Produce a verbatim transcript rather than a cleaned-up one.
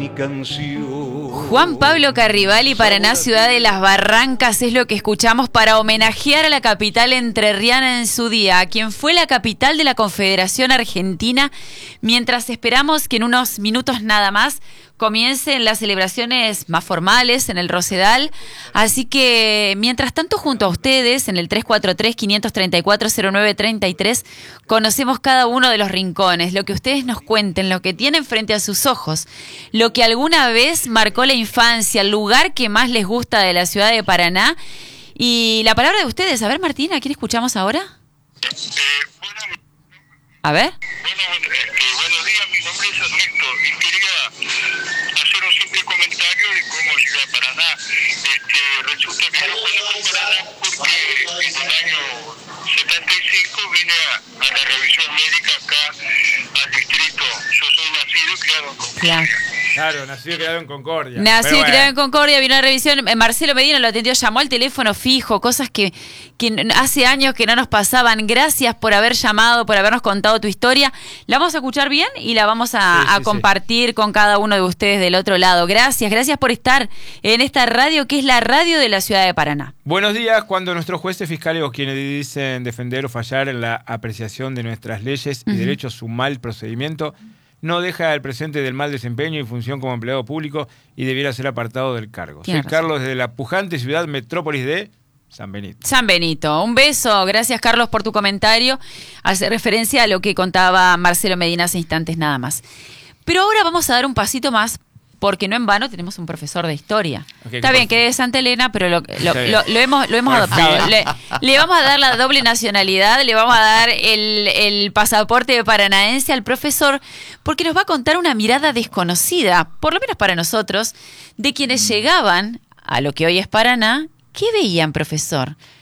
Juan Pablo Carribali, Paraná, ciudad de las Barrancas, es lo que escuchamos para homenajear a la capital entrerriana en su día, a quien fue la capital de la Confederación Argentina, mientras esperamos que en unos minutos nada más comiencen las celebraciones más formales en el Rosedal. Así que, mientras tanto, junto a ustedes, en el tres cuatro tres, cinco tres cuatro, cero nueve tres tres, conocemos cada uno de los rincones, lo que ustedes nos cuenten, lo que tienen frente a sus ojos, lo que alguna vez marcó la infancia, el lugar que más les gusta de la ciudad de Paraná. Y la palabra de ustedes. A ver, Martín, ¿a quién escuchamos ahora? Eh, bueno, A ver. bueno, eh, buenos días, mi nombre es Ernesto y quería hacer un simple comentario de cómo llegué a Paraná. Este, resulta que yo conozco Paraná porque en el año setenta y cinco vine a, a la revisión médica acá al distrito. Yo soy nacido y criado en Concordia. Claro. Claro, nacido y criado en Concordia. Nacido y bueno. criado en Concordia, vino a la revisión. eh, Marcelo Medina lo atendió, llamó al teléfono fijo, cosas que, que hace años que no nos pasaban. Gracias por haber llamado, por habernos contado tu historia. La vamos a escuchar bien y la vamos a, Sí, sí, a compartir sí. con cada uno de ustedes del otro lado. Gracias, gracias por estar en esta radio que es la radio de la ciudad de Paraná. Buenos días. Cuando nuestros jueces fiscales o quienes dicen defender o fallar en la apreciación de nuestras leyes y Uh-huh. derechos su mal procedimiento, no deja el presente del mal desempeño y función como empleado público y debiera ser apartado del cargo. Tiene Soy razón. Carlos desde la pujante ciudad metrópolis de San Benito. San Benito, un beso, gracias Carlos por tu comentario, hace referencia a lo que contaba Marcelo Medina hace instantes nada más. Pero ahora vamos a dar un pasito más, porque no en vano tenemos un profesor de historia. Okay, Está bien que es de Santa Elena, pero lo, lo, lo, lo hemos, lo hemos Por adoptado. fin. Le, le vamos a dar la doble nacionalidad, le vamos a dar el, el pasaporte de paranaense al profesor, porque nos va a contar una mirada desconocida, por lo menos para nosotros, de quienes llegaban a lo que hoy es Paraná. ¿Qué veían, profesor?